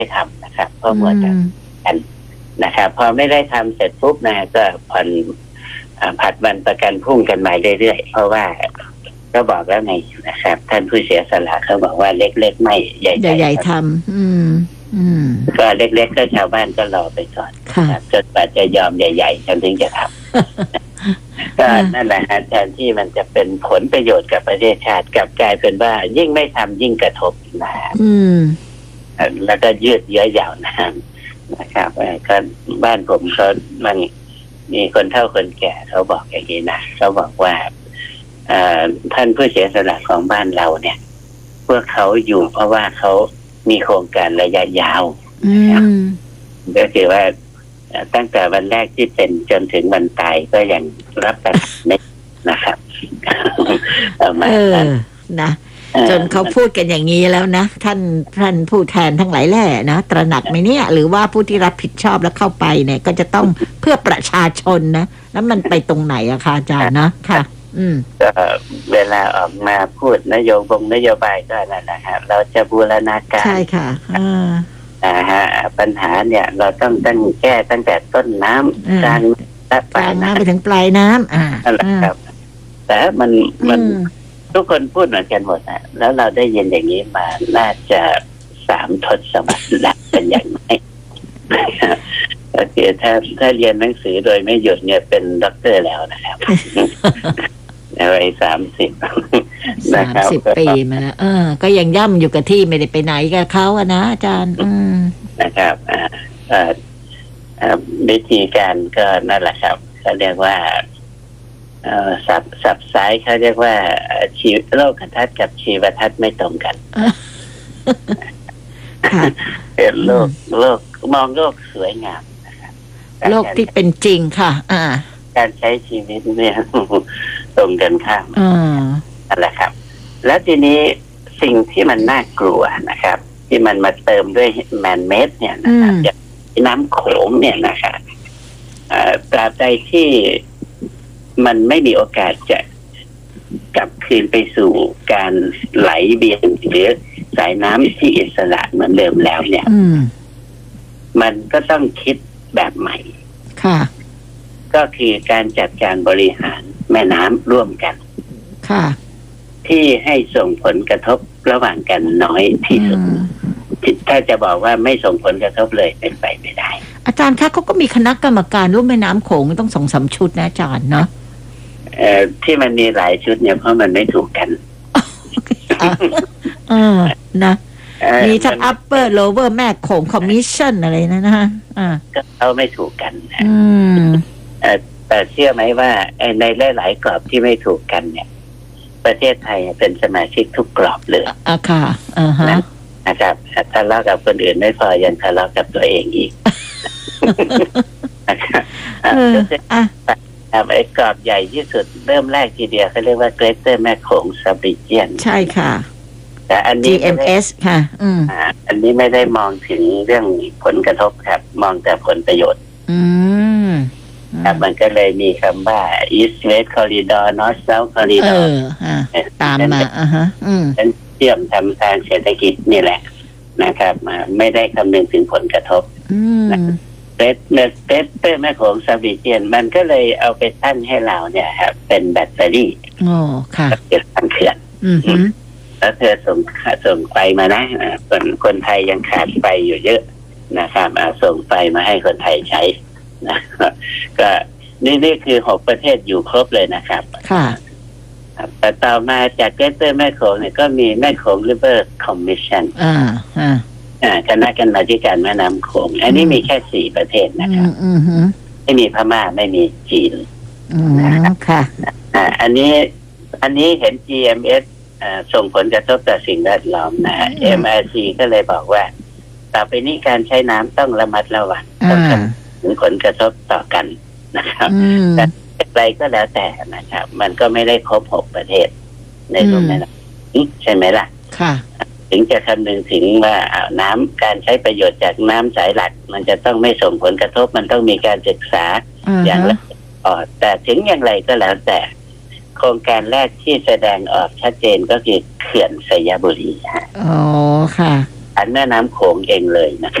ได้ทำนะครับเพราะหมวดกันนะครับพอไม่ได้ทำเสร็จปุ๊บนะก็ผ่อนผัดวันประกันพรุ่งกันมาเรื่อยๆเพราะว่าก็บอกแล้วไงนะครับท่านผู้เสียสละเขาบอกว่าเล็กๆไม่ใหญ่ๆทำก็เล็กๆก็ชาวบ้านก็รอไปก่อนจนกว่าจะยอมใหญ่ๆฉันถึงจะทำก็นั่นแหละฮะแทนที่มันจะเป็นผลประโยชน์กับประเทศชาติกลับกลายเป็นว่ายิ่งไม่ทำยิ่งกระทบนะแล้วก็ยืดเยื้อยาวนานนะครับก็บ้านผมเขามันมีคนเฒ่าคนแก่เขาบอกอย่างนี้นะเขาบอกว่าท่านผู้เสียสละของบ้านเราเนี่ยพวกเขาอยู่เพราะว่าเขามีโครงการระยะยาวก็คือว่าตั้งแต่วันแรกที่เป็นจนถึงวันตายก็ยังรับประทานนะครับนะจนเขาพูดกันอย่างนี้แล้วนะท่านผู้แทนทั้งหลายแหล่นะตระหนักไหมเนี่ยหรือว่าผู้ที่รับผิดชอบแล้วเข้าไปเนี่ยก็จะต้องเพื่อประชาชนนะแล้วมันไปตรงไหนอะคะอาจารย์นะค่ะก็เวลาออกมาพูดนโยบายก็นั่นแหละฮะเราจะบูรณาการใช่ค่ะปัญหาเนี่ยเราต้องแก้ตั้งแต่ต้นน้ำกลางและปลายน้ำไปถึงปลายน้ำนั่นแหละครับแต่มันทุกคนพูดเหมือนกันหมดนะแล้วเราได้ยินอย่างนี้มาน่าจะ3 ทศวรรษแล้วเป็นอย่างไรก็คือถ้าเรียนหนังสือโดยไม่หยุดเนี่ยเป็นด็อกเตอร์แล้วนะครับในวัย 30 ปีมาแล้วก็ยังย่ำอยู่กับที่ไม่ได้ไปไหนกับเขาอะนะอาจารย์นะครับวิธีการก็นั่นแหละครับเขาเรียกว่าสับซ้ายเขาเรียกว่าโลกทัศน์กับชีวทัศน์ไม่ตรงกันเป็นโลกมองโลกสวยงามนะครับโลกที่เป็นจริงค่ะการใช้ชีวิตเนี่ยตรงกันข้ามนั่นแหละครับแล้วทีนี้สิ่งที่มันน่ากลัวนะครับที่มันมาเติมด้วยแมนเมดเนี่ยนะครับอย่างน้ำโขงเนี่ยนะครับตราบใดที่มันไม่มีโอกาสจะกลับคืนไปสู่การไหลเวียนหรือสายน้ำที่อิสระเหมือนเดิมแล้วเนี่ยมันก็ต้องคิดแบบใหม่ค่ะก็คือการจัดการบริหารแม่น้ำร่วมกันค่ะที่ให้ส่งผลกระทบระหว่างกันน้อยที่สุดถ้าจะบอกว่าไม่ส่งผลกระทบเลยเป็นไปไม่ได้อาจารย์คะเขาก็มีคณะกรรมการร่วมแม่น้ำโขงต้อง2-3 ชุดนะอาจารย์เนาะที่มันมีหลายชุดเนี่ยเพราะมันไม่ถูกกันนะมีทั้ง upper lower แม่โขง commission อะไรนะฮะก็เขาไม่ถูกกันแต่เชื่อไหมว่าในหลายๆกรอบที่ไม่ถูกกันเนี่ยประเทศไทยเป็นสมาชิกทุกกรอบเลยค่ะนะครับทะเลาะกับคนอื่นไม่พอยังทะเลาะกับตัวเองอีกนะครับไอ้กรอบใหญ่ที่สุดเริ่มแรกทีเดียวเขาเรียกว่า Greater แม่โขง Sub-region ใช่ค่ะแต่อันนี้ GMS ค่ะอันนี้ไม่ได้มองถึงเรื่องผลกระทบครับมองแต่ผลประโยชน์ครับมันก็เลยมีคำว่า East West Corridor North South Corridor ตามมาฉันเชื่อมทำทางเศรษฐกิจนี่แหละนะครับไม่ได้คำนึงถึงผลกระทบเปแม่โขงซับรีเจียนมันก็เลยเอาไปตั้งให้เราเนี่ยครับเป็นแบตเตอรี่ค่ะเกิดทางเขื่อนแล้วเธอส่งไฟมานะคนไทยยังขาดไฟอยู่เยอะนะครับส่งไฟมาให้คนไทยใช้นะก็นี่คือ6 ประเทศอยู่ครบเลยนะครับค่ะแต่ต่อมาจากเกรเตอร์แม่โขงเนี่ยก็มีแม่โขง River Commission คณะกรรมาธิการแม่น้ำโขงอันนี้มีแค่4 ประเทศนะครับไม่มีพม่าไม่มีจีนนะครับค่ะอันนี้เห็น GMS ส่งผลกระทบต่อสิ่งแวดล้อมนะ MRC ก็เลยบอกว่าต่อไปนี้การใช้น้ำต้องระมัดระวังต้องถึงผลกระทบต่อกันนะครับแต่อะไรก็แล้วแต่นะครับมันก็ไม่ได้ครบ6 ประเทศในตรงนั้นใช่ไหมล่ะค่ะถึงจะคำนึงถึงว่าน้ำการใช้ประโยชน์จากน้ำสายหลักมันจะต้องไม่ส่งผลกระทบมันต้องมีการศึกษาอย่างละเอียดแต่ถึงอย่างไรก็แล้วแต่โครงการแรกที่แสดงออกชัดเจนก็คือเขื่อนสยบุรีอ๋อค่ะอันแม่น้ำโขงเองเลยนะ